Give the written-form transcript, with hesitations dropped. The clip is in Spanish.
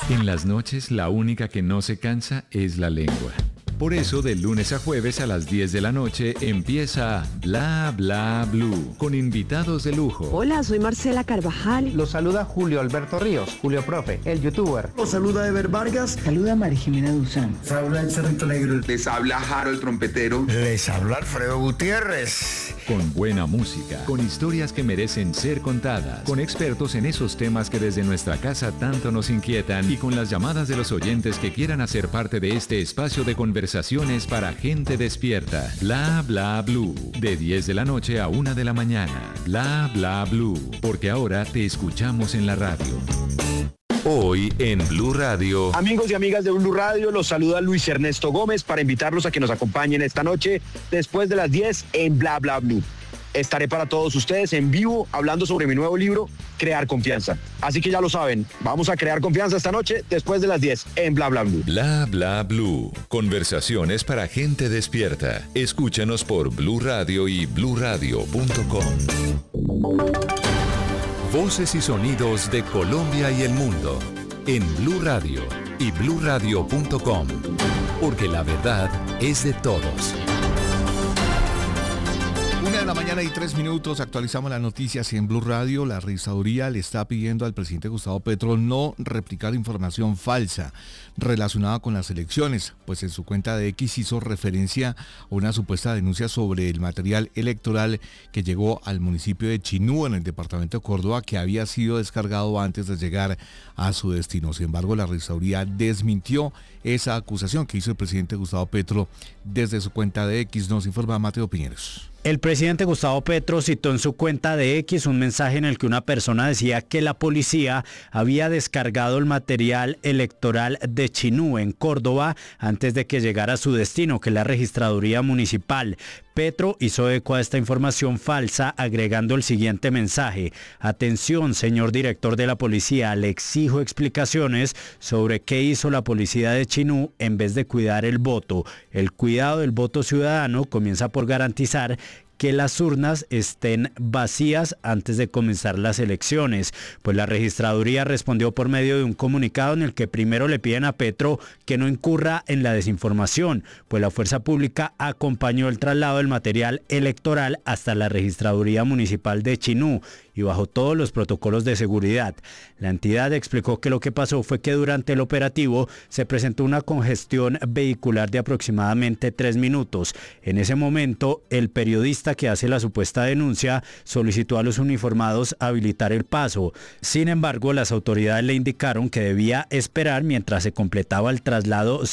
En las noches, la única que no se cansa es la lengua. Por eso, de lunes a jueves a las 10 de la noche empieza Bla Bla Blue, con invitados de lujo. Hola, soy Marcela Carvajal. Los saluda Julio Alberto Ríos, Julio Profe, el youtuber. Los saluda Ever Vargas. Saluda María Jimena Duzán. Les habla el Cerrito Negro. Les habla Jaro el trompetero. Les habla Alfredo Gutiérrez. Con buena música, con historias que merecen ser contadas, con expertos en esos temas que desde nuestra casa tanto nos inquietan y con las llamadas de los oyentes que quieran hacer parte de este espacio de conversaciones para gente despierta. Bla Bla Blue, de 10 de la noche a 1 de la mañana. Bla Bla Blue, porque ahora te escuchamos en la radio. Hoy en Blue Radio. Amigos y amigas de Blue Radio, los saluda Luis Ernesto Gómez para invitarlos a que nos acompañen esta noche después de las 10 en Bla Bla Blue. Estaré para todos ustedes en vivo hablando sobre mi nuevo libro, Crear Confianza. Así que ya lo saben, vamos a crear confianza esta noche después de las 10 en Bla Bla Blue. Bla Bla Blue. Conversaciones para gente despierta. Escúchanos por Blue Radio y bluradio.com. Voces y sonidos de Colombia y el mundo en Blue Radio y bluradio.com, porque la verdad es de todos. 1:03 a.m, actualizamos las noticias en Blue Radio. La registraduría le está pidiendo al presidente Gustavo Petro no replicar información falsa relacionada con las elecciones, pues en su cuenta de X hizo referencia a una supuesta denuncia sobre el material electoral que llegó al municipio de Chinú, en el departamento de Córdoba, que había sido descargado antes de llegar a su destino. Sin embargo, la registraduría desmintió esa acusación que hizo el presidente Gustavo Petro desde su cuenta de X. Nos informa Mateo Piñeros. El presidente Gustavo Petro citó en su cuenta de X un mensaje en el que una persona decía que la policía había descargado el material electoral de Chinú, en Córdoba, antes de que llegara a su destino, que es la registraduría municipal. Petro hizo eco a esta información falsa, agregando el siguiente mensaje: atención, señor director de la policía, le exijo explicaciones sobre qué hizo la policía de Chinú en vez de cuidar el voto. El cuidado del voto ciudadano comienza por garantizar que las urnas estén vacías antes de comenzar las elecciones. Pues la registraduría respondió por medio de un comunicado en el que primero le piden a Petro que no incurra en la desinformación, pues la fuerza pública acompañó el traslado del material electoral hasta la registraduría municipal de Chinú y bajo todos los protocolos de seguridad. La entidad explicó que lo que pasó fue que durante el operativo se presentó una congestión vehicular de aproximadamente 3 minutos. En ese momento, el periodista que hace la supuesta denuncia solicitó a los uniformados habilitar el paso. Sin embargo, las autoridades le indicaron que debía esperar mientras se completaba el traslado